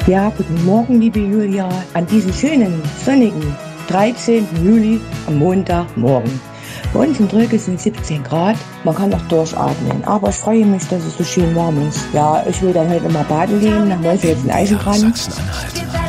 Ja, guten Morgen, liebe Julia, an diesem schönen, sonnigen 13. Juli am Montagmorgen. Bei uns in Dröge sind 17 Grad, man kann noch durchatmen, aber ich freue mich, dass es so schön warm ist. Ja, ich will dann heute mal baden gehen, nach Neuss jetzt in Eichenbrand. Sachsen-Anhalt.